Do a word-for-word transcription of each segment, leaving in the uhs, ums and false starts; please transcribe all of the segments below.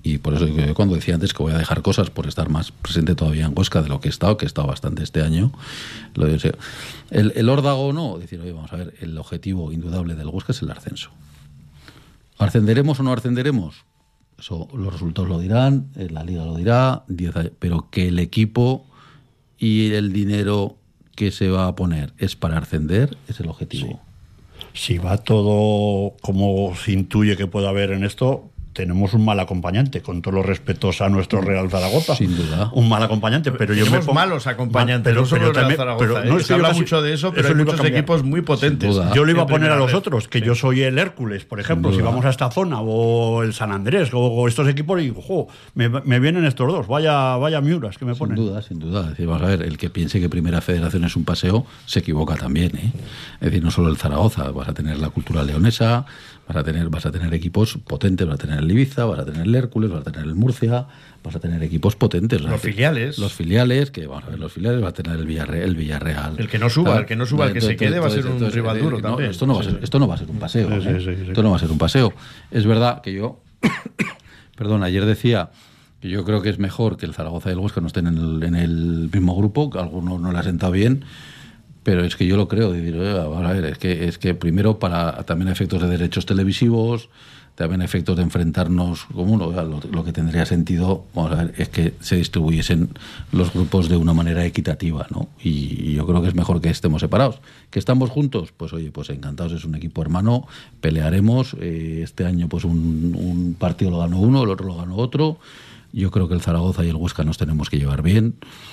Y por eso yo cuando decía antes que voy a dejar cosas por estar más presente todavía en Huesca de lo que he estado, que he estado bastante este año, lo digo, el, el órdago no, decir, oye, vamos a ver, el objetivo indudable del Huesca es el ascenso. ¿Ascenderemos o no ascenderemos? Eso los resultados lo dirán, la Liga lo dirá, pero que el equipo y el dinero que se va a poner es para ascender, es el objetivo. Sí. Si va todo como se intuye que pueda haber en esto, tenemos un mal acompañante, con todos los respetos a nuestro Real Zaragoza. Sin duda. Un mal acompañante, pero yo tenemos me pongo... malos acompañantes, pero, no solo pero el Real también, Zaragoza. pero, ¿eh? no, es Se que habla casi, mucho de eso, pero hay lo iba muchos a cambiar. equipos muy potentes. Yo lo iba a poner a los red. otros, que sí. yo soy el Hércules, por ejemplo, si vamos a esta zona, o el San Andrés, o, o estos equipos, y digo, jo, me, me vienen estos dos, vaya, vaya miuras que me ponen. Sin duda, sin duda. Es decir, vamos a ver, el que piense que Primera Federación es un paseo, se equivoca también, ¿eh? Es decir, no solo el Zaragoza, vas a tener la cultura leonesa, vas a tener, vas a tener equipos potentes, vas a tener el Ibiza, vas a tener el Hércules, vas a tener el Murcia, vas a tener equipos potentes. Los filiales. Los filiales, que vamos a ver, los filiales, va a tener el Villarreal. El, Villarreal, el que no suba, ¿sabes? el que no suba, el que entonces, se quede va a ser entonces, un rival duro no, también. Esto no, va a ser, esto no va a ser un paseo. Sí, ¿eh? sí, sí, sí. Esto no va a ser un paseo. Es verdad que yo, perdón, ayer decía que yo creo que es mejor que el Zaragoza y el Huesca no estén en el, en el mismo grupo, que a alguno no le ha sentado bien. Pero es que yo lo creo, decir, vamos a ver, es que, es que primero para también efectos de derechos televisivos, también efectos de enfrentarnos como uno, lo, lo que tendría sentido, vamos a ver, es que se distribuyesen los grupos de una manera equitativa, ¿no? Y, y yo creo que es mejor que estemos separados. ¿Que estamos juntos? Pues oye, pues encantados, es un equipo hermano, pelearemos, eh, este año pues un, un partido lo ganó uno, el otro lo ganó otro. Yo creo que el Zaragoza y el Huesca nos tenemos que llevar bien.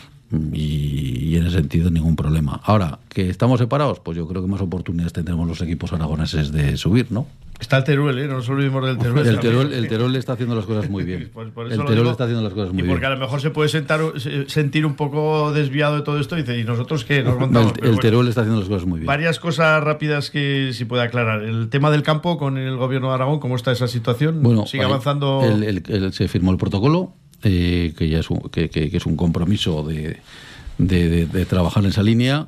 Y, y en ese sentido ningún problema. Ahora, ¿que estamos separados? Pues yo creo que más oportunidades tendremos los equipos aragoneses de subir, ¿no? Está el Teruel, ¿eh? No nos olvidemos del Teruel. El Teruel, el Teruel está haciendo las cosas muy bien. Por, por el Teruel digo, está haciendo las cosas muy bien. Y porque bien. a lo mejor se puede sentar, sentir un poco desviado de todo esto y dice, ¿y nosotros qué? Nos montamos. El, el Teruel bueno, está haciendo las cosas muy bien. Varias cosas rápidas que si puede aclarar. El tema del campo con el gobierno de Aragón, ¿cómo está esa situación? Bueno, ¿sigue avanzando? El, el, el, se firmó el protocolo, eh, que ya es un, que, que, que es un compromiso de... De, de, de trabajar en esa línea.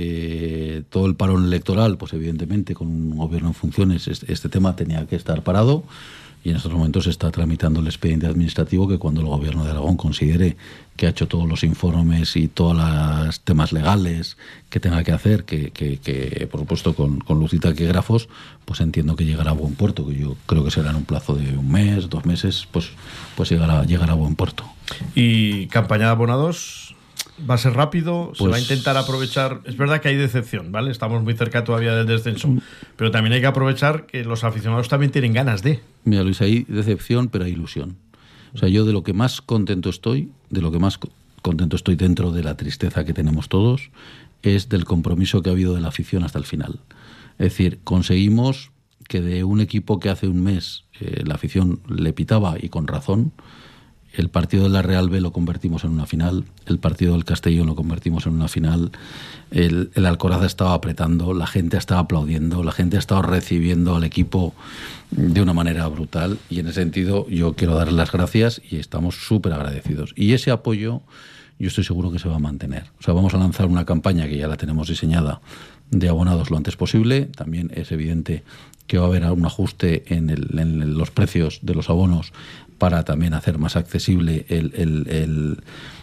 Eh, todo el parón electoral, pues evidentemente con un gobierno en funciones este, este tema tenía que estar parado, y en estos momentos se está tramitando el expediente administrativo, que cuando el gobierno de Aragón considere que ha hecho todos los informes y todos los temas legales que tenga que hacer, que, que, que por supuesto con, con luz y taquígrafos, pues entiendo que llegará a buen puerto, que yo creo que será en un plazo de un mes, dos meses, pues, pues llegará, llegará a buen puerto. ¿Y campaña de abonados? ¿Va a ser rápido? Pues, ¿se va a intentar aprovechar? Es verdad que hay decepción, ¿vale? Estamos muy cerca todavía del descenso. Pero también hay que aprovechar que los aficionados también tienen ganas de... Mira, Luis, hay decepción, pero hay ilusión. O sea, yo de lo que más contento estoy, de lo que más contento estoy dentro de la tristeza que tenemos todos, es del compromiso que ha habido de la afición hasta el final. Es decir, conseguimos que de un equipo que hace un mes eh, la afición le pitaba, y con razón, el partido de la Real B lo convertimos en una final, el partido del Castellón lo convertimos en una final, el, el Alcoraz estaba apretando, la gente estaba aplaudiendo, la gente ha estado recibiendo al equipo de una manera brutal, y en ese sentido yo quiero darles las gracias y estamos súper agradecidos. Y ese apoyo yo estoy seguro que se va a mantener. O sea, vamos a lanzar una campaña que ya la tenemos diseñada de abonados lo antes posible. También es evidente que va a haber un ajuste en, el, en los precios de los abonos para también hacer más accesible el, el, el,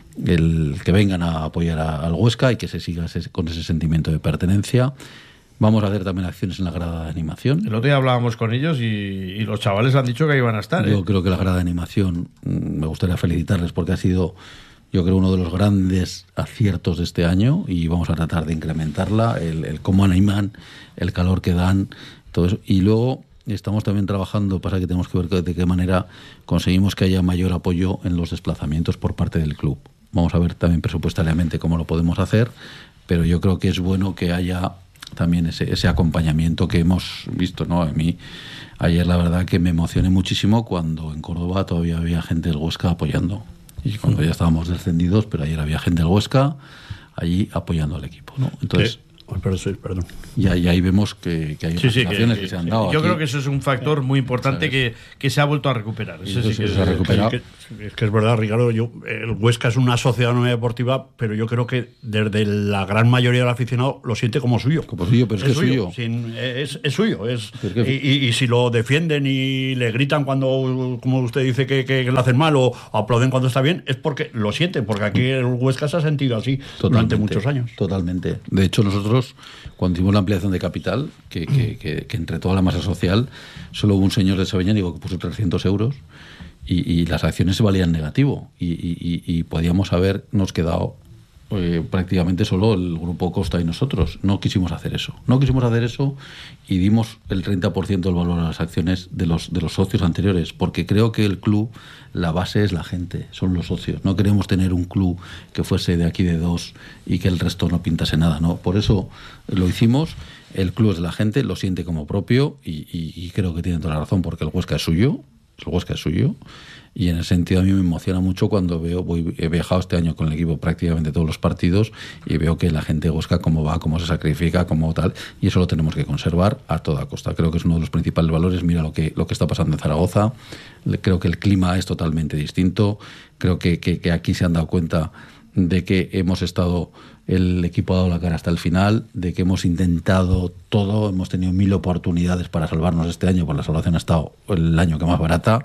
el que vengan a apoyar a, al Huesca y que se siga ese, con ese sentimiento de pertenencia. Vamos a hacer también acciones en la grada de animación. El otro día hablábamos con ellos y, y los chavales han dicho que iban a estar. Yo ¿eh? creo que la grada de animación, me gustaría felicitarles porque ha sido, yo creo, uno de los grandes aciertos de este año, y vamos a tratar de incrementarla, el, el cómo animan, el calor que dan, todo eso. Y luego estamos también trabajando, pasa que tenemos que ver de qué manera conseguimos que haya mayor apoyo en los desplazamientos por parte del club. Vamos a ver también presupuestariamente cómo lo podemos hacer, pero yo creo que es bueno que haya también ese, ese acompañamiento que hemos visto, ¿no? A mí ayer la verdad que me emocioné muchísimo cuando en Córdoba todavía había gente del Huesca apoyando, y cuando ya estábamos descendidos, pero ayer había gente del Huesca allí apoyando al equipo, ¿no? Entonces, Pero sí, perdón. Y ahí, y ahí vemos que, que hay sí, sí, operaciones que, que, que se han sí. dado. Yo aquí. creo que eso es un factor muy importante que, que se ha vuelto a recuperar. Eso sí, eso que se ha recuperado. Es que, es que es verdad, Ricardo. Yo, el Huesca es una sociedad no deportiva, pero yo creo que desde la gran mayoría del aficionado lo siente como suyo. Como suyo, pero es, es que suyo. es suyo. Sin, es, es suyo. Es, es que... y, y, y si lo defienden y le gritan cuando, como usted dice, que, que, que lo hacen mal o aplauden cuando está bien, es porque lo sienten, porque aquí el Huesca se ha sentido así Totalmente, durante muchos años. Totalmente. De hecho, nosotros, cuando hicimos la ampliación de capital, que, que, que, que entre toda la masa social, solo hubo un señor de Sabeñánigo que puso trescientos euros y, y las acciones se valían negativo. Y, y, y podíamos habernos quedado eh, prácticamente solo el Grupo Costa y nosotros. No quisimos hacer eso. No quisimos hacer eso y dimos el treinta por ciento del valor a las acciones de los, de los socios anteriores, porque creo que el club, la base es la gente, son los socios. No queremos tener un club que fuese de aquí de dos y que el resto no pintase nada, ¿no? Por eso lo hicimos. El club es de la gente, lo siente como propio y, y, y creo que tiene toda la razón, porque el Huesca es suyo, el Huesca es suyo. Y en ese sentido a mí me emociona mucho cuando veo, voy, he viajado este año con el equipo prácticamente todos los partidos y veo que la gente de Huesca cómo va, cómo se sacrifica, cómo tal, y eso lo tenemos que conservar a toda costa. Creo que es uno de los principales valores. Mira lo que, lo que está pasando en Zaragoza, creo que el clima es totalmente distinto, creo que, que, que aquí se han dado cuenta de que hemos estado, el equipo ha dado la cara hasta el final, de que hemos intentado todo, hemos tenido mil oportunidades para salvarnos este año, porque la salvación ha estado el año que más barata.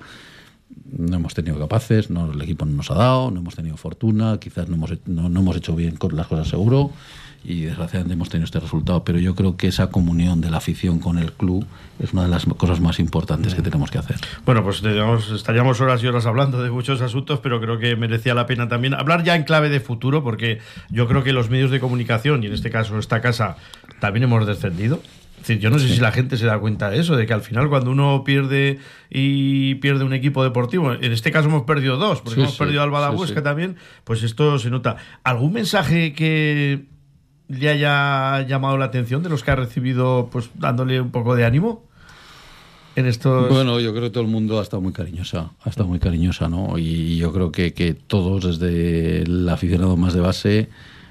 No hemos tenido capaces, no, el equipo no nos ha dado, no hemos tenido fortuna, quizás no hemos, no, no hemos hecho bien con las cosas seguro y desgraciadamente hemos tenido este resultado, pero yo creo que esa comunión de la afición con el club es una de las cosas más importantes que tenemos que hacer. Bueno, pues digamos, estaríamos horas y horas hablando de muchos asuntos, pero creo que merecía la pena también hablar ya en clave de futuro, porque yo creo que los medios de comunicación, y en este caso esta casa, también hemos descendido. Es decir, yo no sé sí. si la gente se da cuenta de eso, de que al final cuando uno pierde y pierde un equipo deportivo, en este caso hemos perdido dos, porque sí, hemos sí, perdido a Albada sí, Huesca sí. también, pues esto se nota. ¿Algún mensaje que le haya llamado la atención de los que ha recibido, pues dándole un poco de ánimo en estos...? Bueno, yo creo que todo el mundo ha estado muy cariñosa, ha estado muy cariñosa, ¿no? Y yo creo que, que todos, desde el aficionado más de base,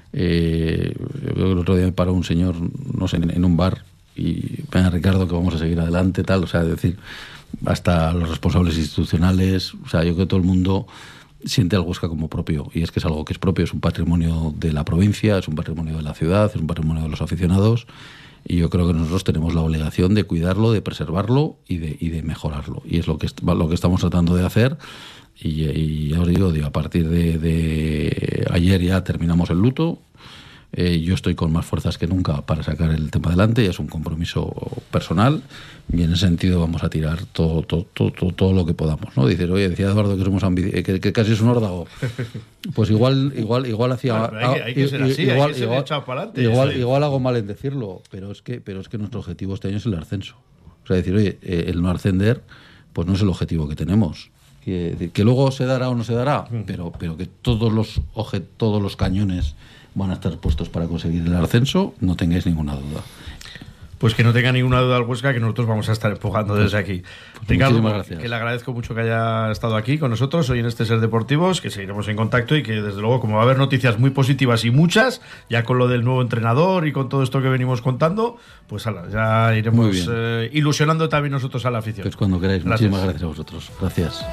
eh, yo creo que el otro día me paró un señor, no sé, en, en un bar, y venga Ricardo que vamos a seguir adelante, tal, o sea, es decir, hasta los responsables institucionales, o sea, yo creo que todo el mundo siente al Huesca como propio, y es que es algo que es propio, es un patrimonio de la provincia, es un patrimonio de la ciudad, es un patrimonio de los aficionados, y yo creo que nosotros tenemos la obligación de cuidarlo, de preservarlo y de, y de mejorarlo, y es lo que, lo que estamos tratando de hacer. Y, y ya os digo, digo, a partir de, de ayer ya terminamos el luto. Eh, yo estoy con más fuerzas que nunca para sacar el tema adelante, es un compromiso personal y en ese sentido vamos a tirar todo todo, todo, todo, todo lo que podamos, ¿no? Dices, oye, decía Eduardo que somos ambici- que, que casi es un órdago. Pues igual igual igual hacía bueno, hay que, hay que ser así, igual, hay que ser igual, echado para adelante. Igual, igual hago mal en decirlo, pero es que pero es que nuestro objetivo este año es el ascenso. O sea, decir, oye, eh, el no ascender pues no es el objetivo que tenemos. Que, que luego se dará o no se dará, mm. pero pero que todos los oje, todos los cañones van a estar puestos para conseguir el ascenso, no tengáis ninguna duda. Pues que no tenga ninguna duda el Huesca, que nosotros vamos a estar empujando desde aquí. Pues Ricardo, que le agradezco mucho que haya estado aquí con nosotros hoy en este Ser Deportivos, que seguiremos en contacto y que desde luego, como va a haber noticias muy positivas y muchas, ya con lo del nuevo entrenador y con todo esto que venimos contando, pues ala, ya iremos eh, ilusionando también nosotros a la afición. Pues cuando queráis. Gracias. Muchísimas gracias a vosotros. Gracias.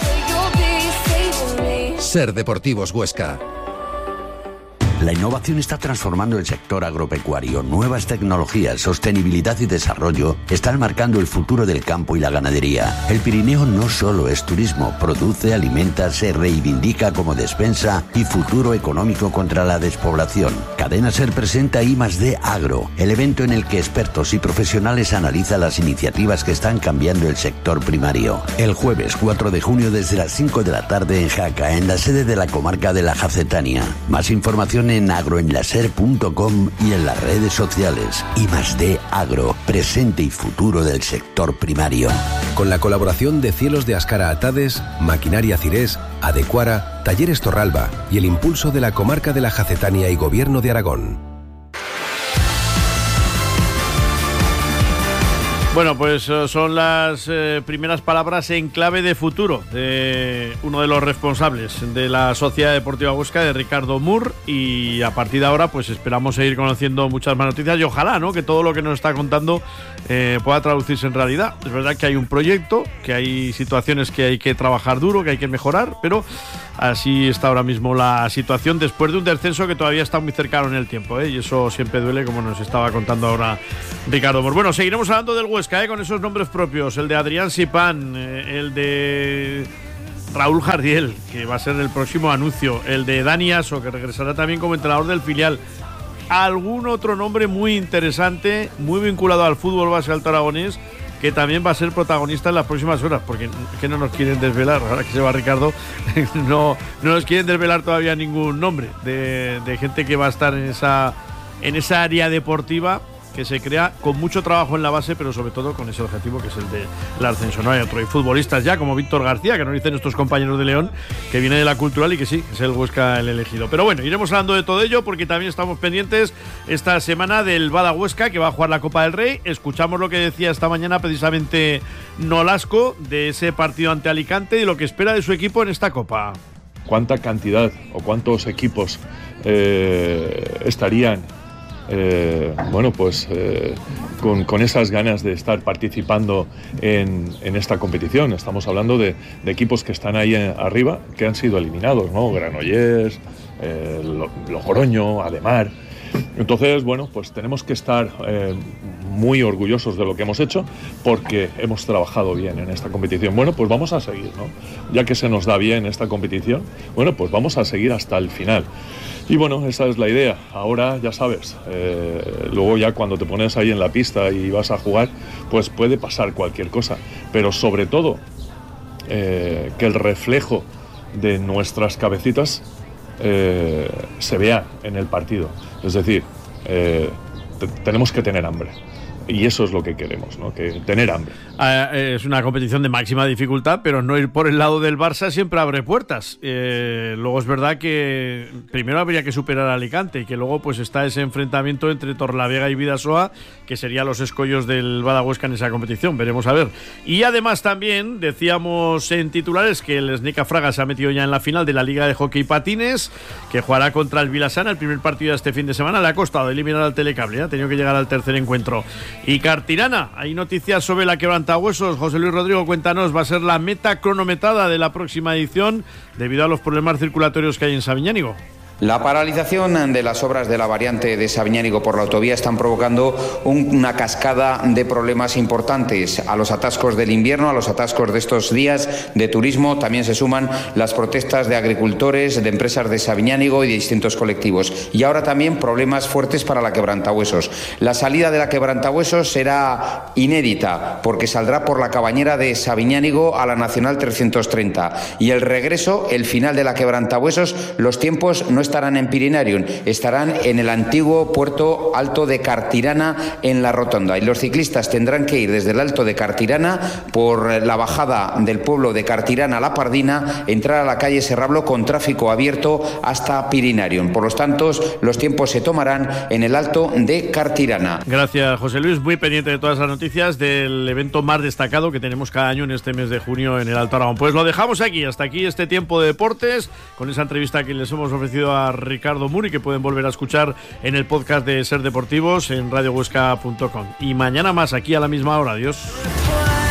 Ser Deportivos Huesca. La innovación está transformando el sector agropecuario. Nuevas tecnologías, sostenibilidad y desarrollo están marcando el futuro del campo y la ganadería. El Pirineo no solo es turismo, produce, alimenta, se reivindica como despensa y futuro económico contra la despoblación. Cadena Ser presenta I más D Agro, el evento en el que expertos y profesionales analizan las iniciativas que están cambiando el sector primario. El jueves cuatro de junio desde las cinco de la tarde en Jaca, en la sede de la comarca de la Jacetania. Más información en agroenlaser punto com y en las redes sociales. I más D Agro, presente y futuro del sector primario. Con la colaboración de Cielos de Ascara Atades, Maquinaria Cirés, Adecuara, Talleres Torralba y el impulso de la comarca de la Jacetania y Gobierno de Aragón. Bueno, pues son las eh, primeras palabras en clave de futuro de uno de los responsables de la Sociedad Deportiva Huesca, de Ricardo Mur, y a partir de ahora pues esperamos seguir conociendo muchas más noticias y ojalá, ¿no?, que todo lo que nos está contando eh, pueda traducirse en realidad. Es verdad que hay un proyecto, que hay situaciones que hay que trabajar duro, que hay que mejorar, pero así está ahora mismo la situación después de un descenso que todavía está muy cercano en el tiempo, ¿eh? Y eso siempre duele, como nos estaba contando ahora Ricardo Mur. Bueno, seguiremos hablando del Huesca, ¿eh?, con esos nombres propios, el de Adrián Sipán, eh, el de Raúl Jardiel, que va a ser el próximo anuncio, el de Dani Aso, que regresará también como entrenador del filial, algún otro nombre muy interesante, muy vinculado al fútbol base alto aragonés, que también va a ser protagonista en las próximas horas, porque que no nos quieren desvelar, ahora que se va Ricardo, no, no nos quieren desvelar todavía ningún nombre de, de gente que va a estar en esa, en esa área deportiva que se crea con mucho trabajo en la base, pero sobre todo con ese objetivo que es el del ascenso. No hay otro. Hay futbolistas ya como Víctor García, que nos dicen nuestros compañeros de León, que viene de la Cultural y que sí, es el Huesca el elegido. Pero bueno, iremos hablando de todo ello porque también estamos pendientes esta semana del Bada Huesca, que va a jugar la Copa del Rey. Escuchamos lo que decía esta mañana precisamente Nolasco de ese partido ante Alicante y lo que espera de su equipo en esta Copa. ¿Cuánta cantidad o cuántos equipos eh, estarían Eh, bueno, pues eh, con, con esas ganas de estar participando en, en esta competición? Estamos hablando de, de equipos que están ahí arriba, que han sido eliminados, ¿no? Granollers, eh, Logroño, Ademar. Entonces, bueno, pues tenemos que estar eh, muy orgullosos de lo que hemos hecho, porque hemos trabajado bien en esta competición. Bueno, pues vamos a seguir, ¿no? Ya que se nos da bien esta competición, bueno, pues vamos a seguir hasta el final. Y bueno, esa es la idea. Ahora ya sabes, eh, luego ya cuando te pones ahí en la pista y vas a jugar, pues puede pasar cualquier cosa. Pero sobre todo, eh, que el reflejo de nuestras cabecitas eh, se vea en el partido. Es decir, eh, te- tenemos que tener hambre. Y eso es lo que queremos, ¿no? Que tener hambre. Eh, es una competición de máxima dificultad, pero no ir por el lado del Barça siempre abre puertas. Eh, luego es verdad que primero habría que superar a Alicante y que luego pues está ese enfrentamiento entre Torlavega y Bidasoa, que serían los escollos del Bada Huesca en esa competición. Veremos a ver. Y además también decíamos en titulares que el Sneca Fraga se ha metido ya en la final de la Liga de Hockey Patines, que jugará contra el Vilasana. El primer partido de este fin de semana le ha costado eliminar al Telecable, ¿eh? Ha tenido que llegar al tercer encuentro. Y Cartirana, hay noticias sobre la quebrantahuesos. José Luis Rodrigo, cuéntanos, va a ser la meta cronometrada de la próxima edición debido a los problemas circulatorios que hay en Sabiñánigo. La paralización de las obras de la variante de Sabiñánigo por la autovía están provocando un, una cascada de problemas importantes. A los atascos del invierno, a los atascos de estos días de turismo, también se suman las protestas de agricultores, de empresas de Sabiñánigo y de distintos colectivos. Y ahora también problemas fuertes para la quebrantahuesos. La salida de la quebrantahuesos será inédita porque saldrá por la cabañera de Sabiñánigo a la Nacional trescientos treinta. Y el regreso, el final de la quebrantahuesos, los tiempos no estarán en Pirinarium, estarán en el antiguo puerto Alto de Cartirana en la Rotonda. Y los ciclistas tendrán que ir desde el Alto de Cartirana por la bajada del pueblo de Cartirana a La Pardina, entrar a la calle Serrablo con tráfico abierto hasta Pirinarium. Por lo tanto, los tiempos se tomarán en el Alto de Cartirana. Gracias, José Luis. Muy pendiente de todas las noticias del evento más destacado que tenemos cada año en este mes de junio en el Alto Aragón. Pues lo dejamos aquí. Hasta aquí este tiempo de deportes con esa entrevista que les hemos ofrecido a Ricardo Mur y que pueden volver a escuchar en el podcast de Ser Deportivos en radio huesca punto com. Y mañana más aquí a la misma hora. Adiós.